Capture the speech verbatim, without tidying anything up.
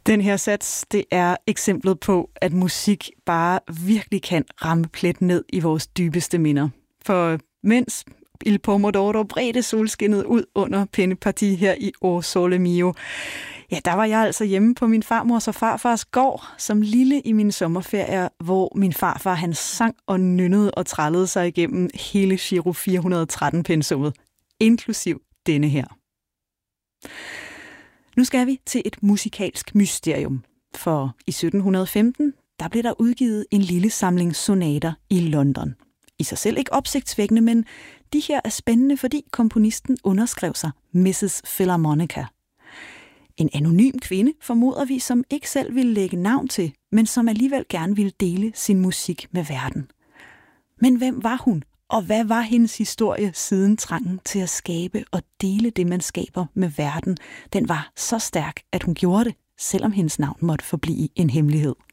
Den her sats, det er eksemplet på, at musik bare virkelig kan ramme plet ned i vores dybeste minder. For mens Il Pomodoro bredte solskinnet ud under Penneparti her i O Sole Mio, ja, der var jeg altså hjemme på min farmors og farfars gård som lille i mine sommerferier, hvor min farfar han sang og nynnede og trællede sig igennem hele Giro fire hundrede og tretten pensummet, inklusiv denne her. Nu skal vi til et musikalsk mysterium, for i sytten femten, der blev der udgivet en lille samling sonater i London. I sig selv ikke opsigtsvækkende, men de her er spændende, fordi komponisten underskrev sig missus Philharmonica. En anonym kvinde, formoder vi, som ikke selv ville lægge navn til, men som alligevel gerne ville dele sin musik med verden. Men hvem var hun? Og hvad var hendes historie siden trangen til at skabe og dele det, man skaber med verden? Den var så stærk, at hun gjorde det, selvom hendes navn måtte forblive en hemmelighed.